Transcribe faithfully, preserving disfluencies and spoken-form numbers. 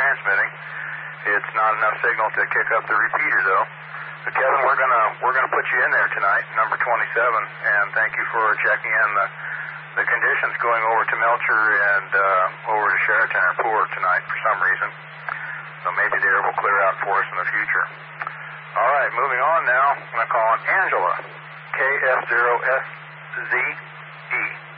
transmitting. It's not enough signal to kick up the repeater, though. But Kevin, we're gonna we're gonna put you in there tonight, number twenty-seven, and thank you for checking in. The the conditions going over to Melcher and uh, over to Sheraton are poor tonight for some reason. So maybe the air will clear out for us in the future. All right, moving on now. I'm gonna call on Angela, K F zero S Z.